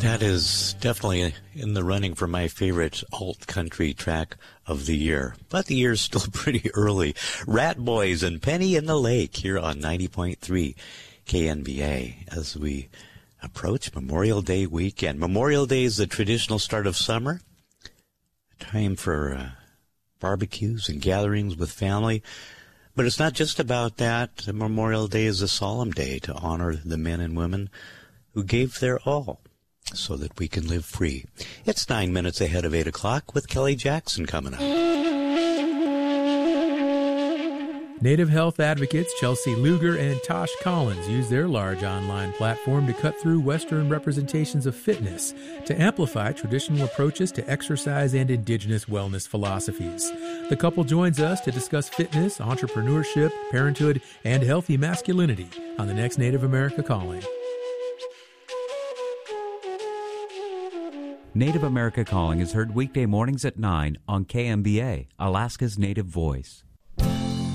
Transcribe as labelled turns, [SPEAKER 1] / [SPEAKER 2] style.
[SPEAKER 1] That is definitely in the running for my favorite alt country track of the year. But the year's still pretty early. Rat Boys and Penny in the Lake here on 90.3 KNBA as we approach Memorial Day weekend. Memorial Day is the traditional start of summer, a time for barbecues and gatherings with family. But it's not just about that. Memorial Day is a solemn day to honor the men and women who gave their all so that we can live free. It's 9 minutes ahead of 8 o'clock with Kelly Jackson coming up.
[SPEAKER 2] Native health advocates Chelsea Luger and Tosh Collins use their large online platform to cut through Western representations of fitness to amplify traditional approaches to exercise and indigenous wellness philosophies. The couple joins us to discuss fitness, entrepreneurship, parenthood, and healthy masculinity on the next Native America Calling.
[SPEAKER 3] Native America Calling is heard weekday mornings at 9 on KMBA, Alaska's Native Voice.